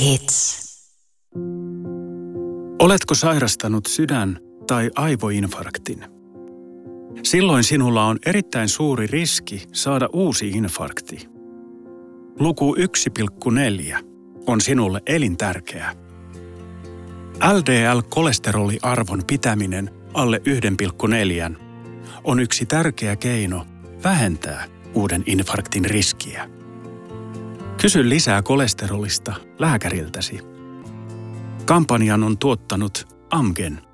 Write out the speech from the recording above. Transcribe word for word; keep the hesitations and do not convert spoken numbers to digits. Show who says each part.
Speaker 1: Hits.
Speaker 2: Oletko sairastanut sydän- tai aivoinfarktin? Silloin sinulla on erittäin suuri riski saada uusi infarkti. Luku yksi pilkku neljä on sinulle elintärkeä. L D L-kolesteroliarvon pitäminen alle yksi pilkku neljä on yksi tärkeä keino vähentää uuden infarktin riskiä. Kysy lisää kolesterolista lääkäriltäsi. Kampanjan on tuottanut Amgen.